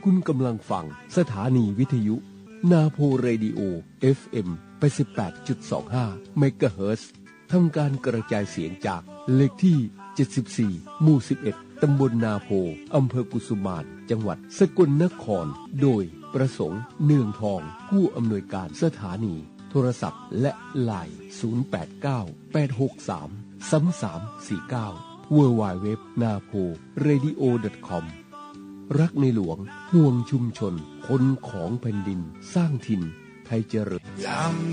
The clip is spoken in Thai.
คุณกำลังฟังสถานีวิทยุนาโพเรดิโอ FM 88.25 เมกะเฮิรตซ์ทำการกระจายเสียงจากเลขที่74หมู่11ตำบลนาโพอำเภอกุสุมานจังหวัดสกลนครโดยประสงค์เนืองทองผู้อำนวยการสถานีโทรศัพท์และไลน์ 089-863-3349 www.naporadio.com รักในหลวงห่วงชุมชนคนของแผ่นดินสร้างถิ่นไทยเจริญ